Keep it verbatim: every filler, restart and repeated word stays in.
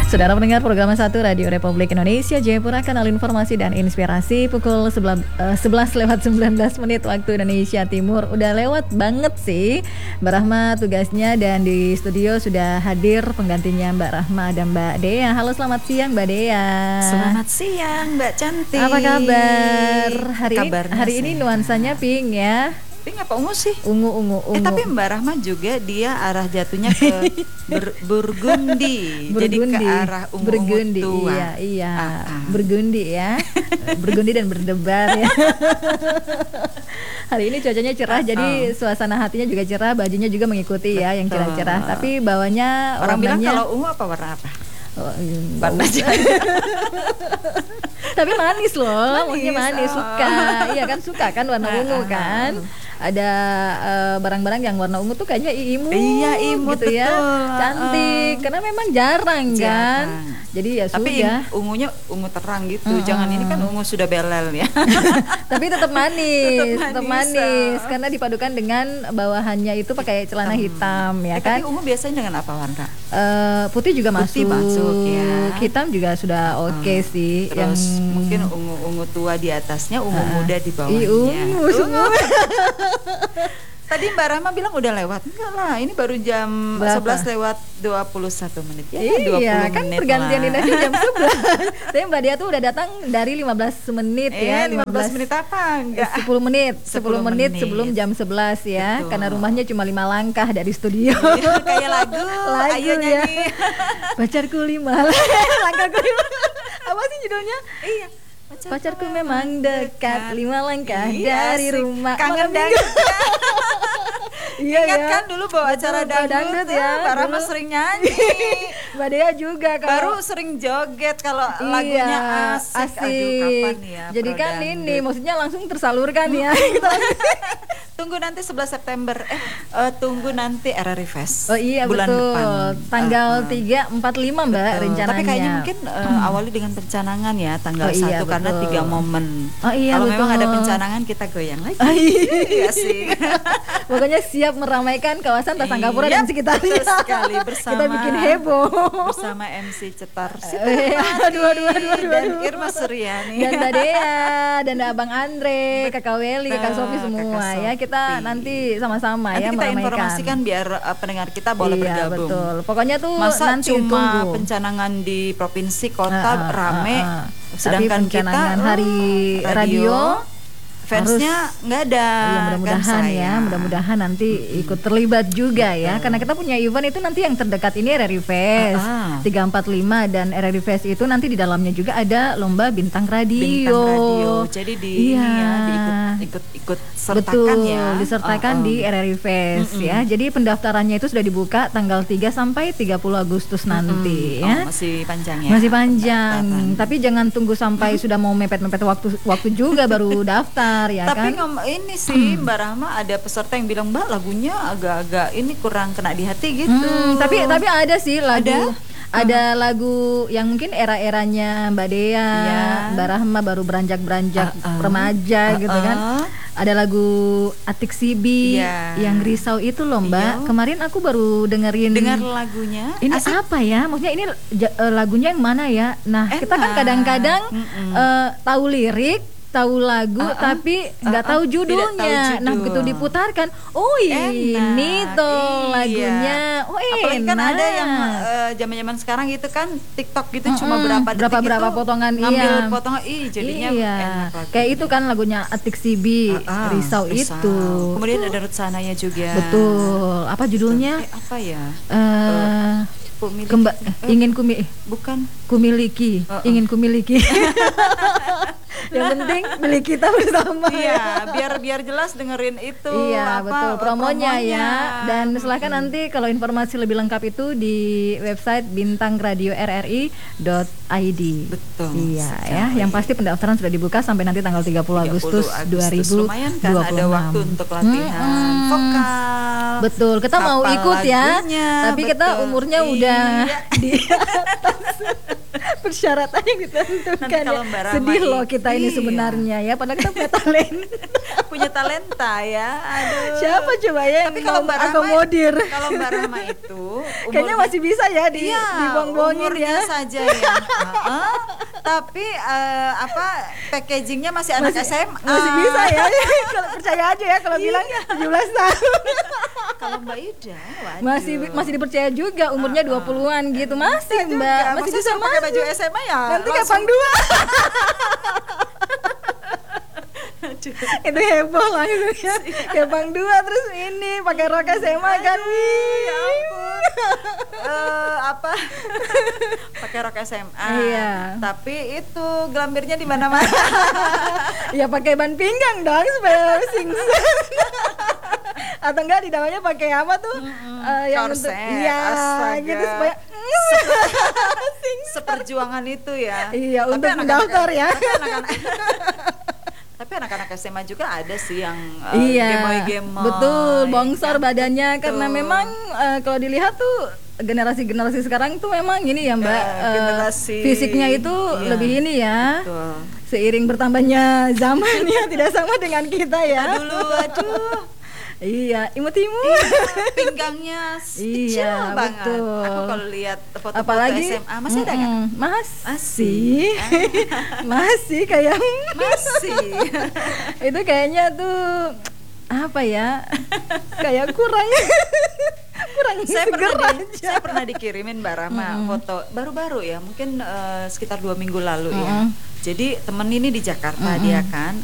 Saudara pendengar program satu Radio Republik Indonesia Jayapura, kanal informasi dan inspirasi, pukul sebelas lewat sembilan belas menit waktu Indonesia Timur. Udah lewat banget sih Mbak Rahma tugasnya, dan di studio sudah hadir penggantinya Mbak Rahma dan Mbak Dea. Halo, selamat siang Mbak Dea. Selamat siang Mbak Cantik. Apa kabar? Hari Kabarnya hari ini sehat. Nuansanya pink ya. Pink apa ungu sih? Ungu ungu ungu. Eh tapi Mbak Rahma juga dia arah jatuhnya ke ber, Burgundi. Jadi ke arah ungu-ungu Burgundi, tua. iya iya. Ah, ah. Burgundi ya. Burgundi dan berdebar ya. Hari ini cuacanya cerah, Uh-oh. jadi suasana hatinya juga cerah, bajunya juga mengikuti ya, yang Betul. cerah-cerah. Tapi bawahnya Orang bilang warnanya, kalau ungu apa warna apa? oh, iya, Warna ungu. jaya. Tapi manis loh, Manis, maksudnya manis, oh. suka. Iya kan, suka kan warna ungu kan. Ada eh, barang-barang yang warna ungu tuh kayaknya imut, Iya, imut, gitu ya, betul. cantik. Karena memang jarang, kan. Jarang. Jadi ya Tapi sudah. ungunya ungu terang gitu. Mm-mm. Jangan ini kan ungu sudah belel ya. Tapi tetap manis, Tetap tetap manis, manis, ah. karena dipadukan dengan bawahannya itu pakai celana hitam, ya Eh, kan. Tapi ungu biasanya dengan apa warna? Eh, putih juga Putih masuk, masuk, ya. hitam juga sudah oke sih. Terus yang mungkin ungu-ungu tua di atasnya, ungu Ah. muda di bawahnya. Ih, ungu semua. Tadi Mbak Rahma bilang udah lewat. Enggak lah, ini baru jam Berapa? sebelas lewat dua puluh satu menit. Ya, Iya, dua puluh kan menit pergantian lah. Indonesia jam sebelas. Tapi Mbak Dia tuh udah datang dari lima belas menit Eh, ya, lima belas menit apa? Enggak. sepuluh menit, sepuluh menit menit. sebelum jam sebelas ya. Betul. Karena rumahnya cuma lima langkah dari studio. Iya, kayak lagu. Lagu Ayo ya. nyanyi. Pacarku lima langkahku lima. Apa sih judulnya? Iya. Pacarku memang dekat lima langkah Iya, dari asik. rumah. Kangen Malam dangdut. Iya Ingat ya. kan dulu bawa acara Betul, bawa dangdut, dangdut ya, ya. Mbak Rahma dulu. sering nyanyi. Mbak Dea juga kalau Baru sering joget kalau lagunya iya, asik. Aduh, kapan ya? Jadi Pro kan dangdut. ini maksudnya langsung tersalurkan ya. Kita Tunggu nanti sebelas September. Eh, eh, tunggu nanti R R I Fest. Oh iya bulan betul. depan. Tanggal Uh-uh. tiga, empat, lima Mbak Betul. rencananya. Tapi kayaknya mungkin uh, awali dengan pencanangan ya tanggal Oh iya, satu karena betul. tiga momen. Oh iya, Kalau betul. memang ada pencanangan kita goyang lagi. Oh, iya. Iya sih. Pokoknya siap meramaikan kawasan Tasangkapura Iya, dan sekitarnya. betul sekali, bersama Kita bikin heboh. Bersama M C Cetar Eh, aduh, aduh, aduh, aduh, dan aduh. Irma Suryani. Dan Mbak Dea, dan Abang Andre, Kakak Weli, Kakak Betul, Sofi semua Kakak ya. Kita Sofi. nanti sama-sama Nanti ya kita meramaikan. informasikan biar uh, pendengar kita boleh Iya, bergabung. betul. Pokoknya tuh Masa nanti cuma tunggu. pencanangan di provinsi kota Ah, ah, rame, ah, ah. sedangkan Tapi kita pencanangan oh, hari radio fansnya nggak ada. Ya mudah-mudahan kan ya, sayang. mudah-mudahan nanti ikut terlibat juga ya. Karena kita punya event itu nanti yang terdekat ini R R I Fest Ah, ah. tiga empat lima, dan R R I Fest itu nanti di dalamnya juga ada lomba bintang radio. Bintang radio. Jadi di Iya. ini ya diikut ikut ikut sertakan Betul, ya. disertakan Oh, oh. di R R I Fest Mm-mm. ya. Jadi pendaftarannya itu sudah dibuka tanggal tiga sampai tiga puluh Agustus nanti Mm-mm. ya. Oh, masih panjang ya. Masih panjang, pendaftaran. tapi jangan tunggu sampai sudah mau mepet-mepet waktu waktu juga baru daftar ya Tapi kan. ngom- ini sih Mbak Rahma ada peserta yang bilang Mbak lagunya agak-agak ini kurang kena di hati gitu. Hmm, tapi tapi ada sih lagu Ada? ada lagu yang mungkin era-eranya Mbak Dea, Iya. Mbak Rahma baru beranjak-beranjak Uh-uh. remaja gitu kan. Uh-uh. Ada lagu Atik Sibi Iya. yang risau itu loh Mbak. Iya. Kemarin aku baru dengerin. Dengar lagunya. Ini asik. apa ya? Maksudnya ini ja- eh, lagunya yang mana ya? Nah, kita kan Enak. kadang-kadang Mm-mm. eh, tahu lirik, tahu lagu, Uh-uh. tapi nggak Uh-uh. tahu Tidak judulnya. tahu Nah, judul. begitu diputarkan, oh ini Enak, tuh iya. lagunya. Oh Apalagi enak. kan ada yang eh, zaman-zaman sekarang gitu kan TikTok gitu cuma Mm-mm, berapa detik berapa-berapa gitu, potongan, ngambil iya. potongan ih jadinya iya. enak lagunya. Kayak itu kan lagunya Atik Sibi, Ah, ah, risau, itu. Kemudian Tuh, ada Ruth Sanaya juga. betul. Apa judulnya? Eh, apa ya? Eh, Pemiliki- Kemba, eh, ingin kumi bukan. kumiliki, Uh-uh. ingin kumiliki. Yang penting milik kita bersama. Iya, biar biar jelas dengerin itu. Iya, apa, betul, promonya, promonya. ya. Dan silahkan nanti kalau informasi lebih lengkap itu di website bintang radio r r i dot i d. Betul. Iya sekali. ya, yang pasti pendaftaran sudah dibuka sampai nanti tanggal tiga puluh tiga puluh Agustus dua ribu dua puluh enam. Lumayan kan ada waktu untuk latihan Mm-mm. vokal. Betul, kita mau hafal ikut ya. lagunya, Tapi kita betul. umurnya Iya. udah di atas. persyaratan yang ditentukan. Nanti kalau ya. Mbak Rahma Sedih i- loh kita ini iya. sebenarnya ya, padahal kita punya talenta. Punya talenta ya. Aduh. Siapa coba ya yang Tapi kalau mau Mbak Rahma, akomodir? kalau Mbak Rahma itu Kayaknya umurnya- masih bisa ya di Iya, dibong-bongin umurnya ya. saja ya. Heeh. Tapi eh, apa packagingnya masih anak Masih, S M A. masih bisa ya. Kalau percaya aja ya kalau bilang tujuh belas tahun. Kalau Mbak Ida, waduh. Masih masih dipercaya juga umurnya dua puluhan gitu. Masih Juga. Mbak, masih Masa bisa suruh pakai baju masuk. S M A ya. Nanti langsung- kapang dua. Aduh. Itu heboh lah itu ya. Kapang dua terus ini pakai rok S M A kan. Wih, ya ampun. Eh, apa? Pakai rok S M A. Iya. Tapi itu gelambirnya di mana-mana. Ya pakai ban pinggang dong supaya singset. Atau enggak di dalamnya pakai apa tuh? Eh, yang untuk Korset, iya astaga. gitu supaya Seperjuangan itu ya. Iya, Tapi untuk anak-anak- mendaftar ya. Tapi anak-anak Tapi anak-anak S M A juga ada sih yang eh, Iya, gemoy-gemoy. betul, bongsor kan? badannya Betul. karena memang eh, kalau dilihat tuh generasi-generasi sekarang tuh memang ini ya Mbak, Eh, eh, generasi- fisiknya itu iya. lebih ini ya. Betul. Seiring bertambahnya zaman ya tidak sama dengan kita ya. Dulu aduh. Iya, imut-imut. Iya, pinggangnya kecil Iya, banget. betul. Aku kalau lihat foto-foto Apalagi S M A masih ada nggak? mm-mm, masih, Masih. masih kayak Masih. itu kayaknya tuh apa ya? Kayak kurang kurang saya seger pernah di, aja. saya pernah dikirimin Mbak Rama foto baru-baru ya, mungkin eh, sekitar dua minggu lalu ya. Mm-mm. Jadi temen ini di Jakarta Mm-mm. dia kan